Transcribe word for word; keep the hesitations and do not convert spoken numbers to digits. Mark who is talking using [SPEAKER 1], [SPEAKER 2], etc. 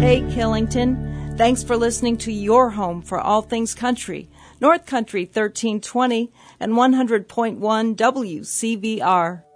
[SPEAKER 1] Hey, Killington. Thanks for listening to your home for all things country, North Country thirteen twenty and one hundred point one W C V R.